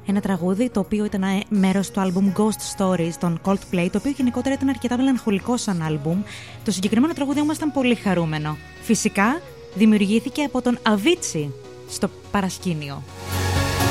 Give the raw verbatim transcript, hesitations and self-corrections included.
Ένα τραγούδι το οποίο ήταν μέρος του άλμπουμ Ghost Stories των Coldplay, το οποίο γενικότερα ήταν αρκετά μελαγχολικό σαν άλμπουμ. Το συγκεκριμένο τραγούδι όμως ήταν πολύ χαρούμενο. Φυσικά δημιουργήθηκε από τον Avicii στο παρασκήνιο.